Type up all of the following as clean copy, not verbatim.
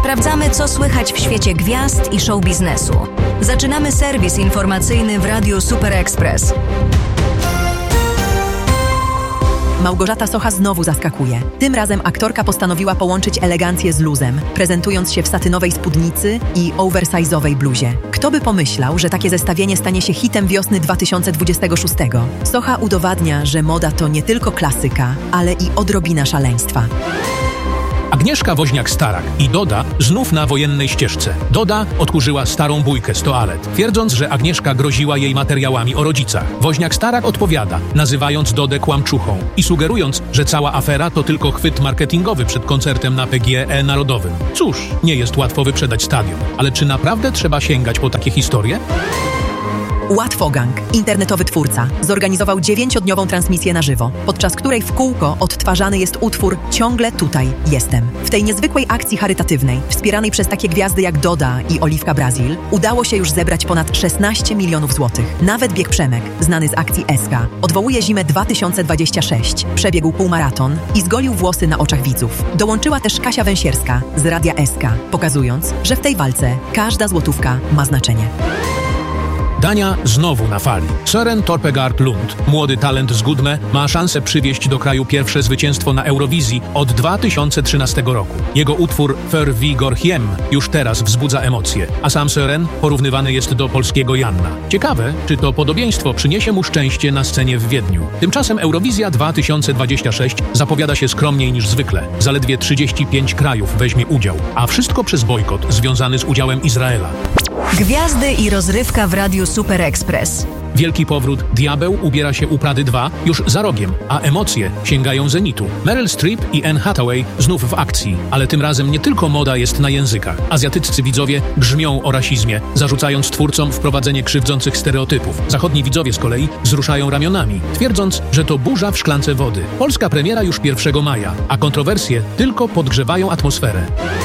Sprawdzamy, co słychać w świecie gwiazd i show biznesu. Zaczynamy serwis informacyjny w Radiu Super Express. Małgorzata Socha znowu zaskakuje. Tym razem aktorka postanowiła połączyć elegancję z luzem, prezentując się w satynowej spódnicy i oversize'owej bluzie. Kto by pomyślał, że takie zestawienie stanie się hitem wiosny 2026? Socha udowadnia, że moda to nie tylko klasyka, ale i odrobina szaleństwa. Agnieszka Woźniak-Starak i Doda znów na wojennej ścieżce. Doda odkurzyła starą bójkę z toalet, twierdząc, że Agnieszka groziła jej materiałami o rodzicach. Woźniak-Starak odpowiada, nazywając Dodę kłamczuchą i sugerując, że cała afera to tylko chwyt marketingowy przed koncertem na PGE Narodowym. Cóż, nie jest łatwo wyprzedać stadion, ale czy naprawdę trzeba sięgać po takie historie? Łatwogang, internetowy twórca, zorganizował 9-dniową transmisję na żywo, podczas której w kółko odtwarzany jest utwór Ciągle tutaj jestem. W tej niezwykłej akcji charytatywnej, wspieranej przez takie gwiazdy jak Doda i Oliwka Brazil, udało się już zebrać ponad 16 milionów złotych. Nawet Bieg Przemek, znany z akcji SK, odwołuje zimę 2026, przebiegł półmaraton i zgolił włosy na oczach widzów. Dołączyła też Kasia Węsierska z Radia SK, pokazując, że w tej walce każda złotówka ma znaczenie. Dania znowu na fali. Søren Torpegaard Lund, młody talent z Gudme, ma szansę przywieźć do kraju pierwsze zwycięstwo na Eurowizji od 2013 roku. Jego utwór För vi går hem już teraz wzbudza emocje, a sam Søren porównywany jest do polskiego Janna. Ciekawe, czy to podobieństwo przyniesie mu szczęście na scenie w Wiedniu. Tymczasem Eurowizja 2026 zapowiada się skromniej niż zwykle. Zaledwie 35 krajów weźmie udział, a wszystko przez bojkot związany z udziałem Izraela. Gwiazdy i rozrywka w Radiu Super Express. Wielki powrót Diabeł ubiera się u Prady 2 już za rogiem, a emocje sięgają zenitu. Meryl Streep i Anne Hathaway znów w akcji, ale tym razem nie tylko moda jest na językach. Azjatyccy widzowie grzmią o rasizmie, zarzucając twórcom wprowadzenie krzywdzących stereotypów. Zachodni widzowie z kolei wzruszają ramionami, twierdząc, że to burza w szklance wody. Polska premiera już 1 maja, a kontrowersje tylko podgrzewają atmosferę.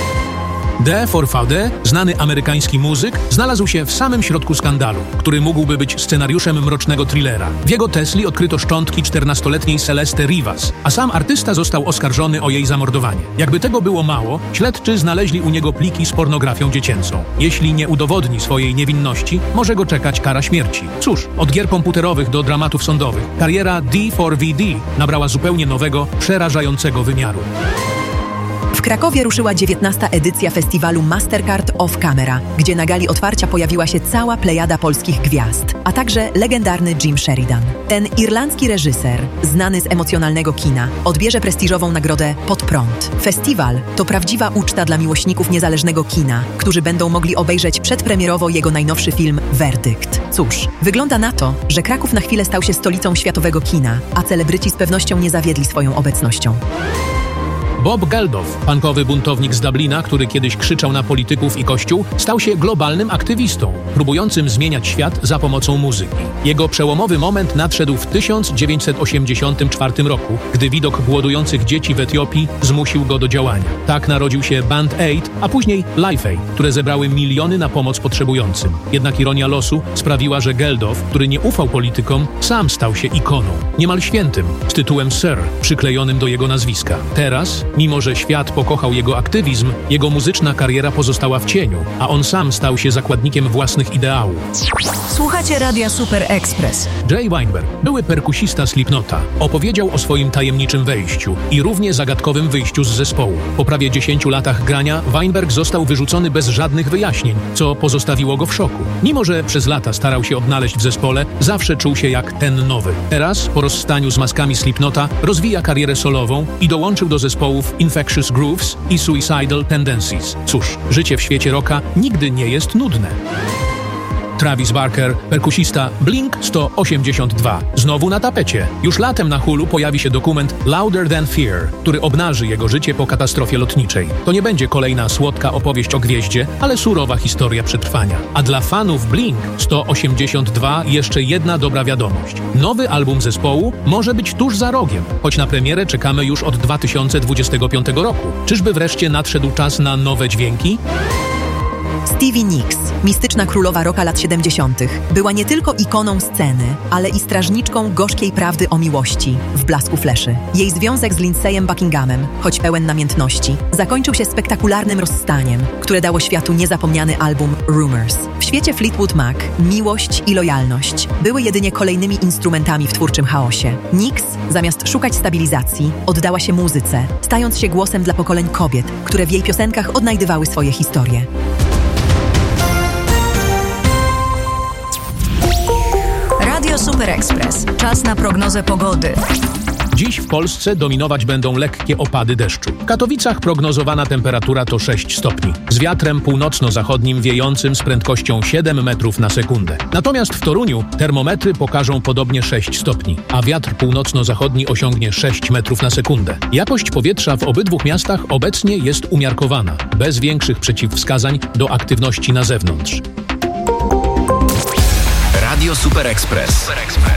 D4VD, znany amerykański muzyk, znalazł się w samym środku skandalu, który mógłby być scenariuszem mrocznego thrillera. W jego Tesli odkryto szczątki 14-letniej Celeste Rivas, a sam artysta został oskarżony o jej zamordowanie. Jakby tego było mało, śledczy znaleźli u niego pliki z pornografią dziecięcą. Jeśli nie udowodni swojej niewinności, może go czekać kara śmierci. Cóż, od gier komputerowych do dramatów sądowych, kariera D4VD nabrała zupełnie nowego, przerażającego wymiaru. W Krakowie ruszyła 19. edycja festiwalu Mastercard Off Camera, gdzie na gali otwarcia pojawiła się cała plejada polskich gwiazd, a także legendarny Jim Sheridan. Ten irlandzki reżyser, znany z emocjonalnego kina, odbierze prestiżową nagrodę Pod prąd. Festiwal to prawdziwa uczta dla miłośników niezależnego kina, którzy będą mogli obejrzeć przedpremierowo jego najnowszy film Werdykt. Cóż, wygląda na to, że Kraków na chwilę stał się stolicą światowego kina, a celebryci z pewnością nie zawiedli swoją obecnością. Bob Geldof, punkowy buntownik z Dublina, który kiedyś krzyczał na polityków i kościół, stał się globalnym aktywistą, próbującym zmieniać świat za pomocą muzyki. Jego przełomowy moment nadszedł w 1984 roku, gdy widok głodujących dzieci w Etiopii zmusił go do działania. Tak narodził się Band Aid, a później Life Aid, które zebrały miliony na pomoc potrzebującym. Jednak ironia losu sprawiła, że Geldof, który nie ufał politykom, sam stał się ikoną, niemal świętym, z tytułem Sir przyklejonym do jego nazwiska. Teraz, mimo że świat pokochał jego aktywizm, jego muzyczna kariera pozostała w cieniu, a on sam stał się zakładnikiem własnych ideałów. Słuchacie Radia Super Express. Jay Weinberg, były perkusista Slipknota, opowiedział o swoim tajemniczym wejściu i równie zagadkowym wyjściu z zespołu. Po prawie 10 latach grania Weinberg został wyrzucony bez żadnych wyjaśnień, co pozostawiło go w szoku. Mimo że przez lata starał się odnaleźć w zespole, zawsze czuł się jak ten nowy. Teraz, po rozstaniu z maskami Slipknota, rozwija karierę solową i dołączył do zespołów Infectious Grooves i Suicidal Tendencies. Cóż, życie w świecie rocka nigdy nie jest nudne. Travis Barker, perkusista Blink-182. Znowu na tapecie. Już latem na Hulu pojawi się dokument Louder Than Fear, który obnaży jego życie po katastrofie lotniczej. To nie będzie kolejna słodka opowieść o gwieździe, ale surowa historia przetrwania. A dla fanów Blink-182 jeszcze jedna dobra wiadomość. Nowy album zespołu może być tuż za rogiem, choć na premierę czekamy już od 2025 roku. Czyżby wreszcie nadszedł czas na nowe dźwięki? Stevie Nicks, mistyczna królowa rocka lat 70., była nie tylko ikoną sceny, ale i strażniczką gorzkiej prawdy o miłości w blasku fleszy. Jej związek z Lindsayem Buckinghamem, choć pełen namiętności, zakończył się spektakularnym rozstaniem, które dało światu niezapomniany album Rumors. W świecie Fleetwood Mac miłość i lojalność były jedynie kolejnymi instrumentami w twórczym chaosie. Nicks, zamiast szukać stabilizacji, oddała się muzyce, stając się głosem dla pokoleń kobiet, które w jej piosenkach odnajdywały swoje historie. Radio Super Express. Czas na prognozę pogody. Dziś w Polsce dominować będą lekkie opady deszczu. W Katowicach prognozowana temperatura to 6 stopni, z wiatrem północno-zachodnim wiejącym z prędkością 7 metrów na sekundę. Natomiast w Toruniu termometry pokażą podobnie 6 stopni, a wiatr północno-zachodni osiągnie 6 metrów na sekundę. Jakość powietrza w obydwu miastach obecnie jest umiarkowana, bez większych przeciwwskazań do aktywności na zewnątrz. Radio Super Express.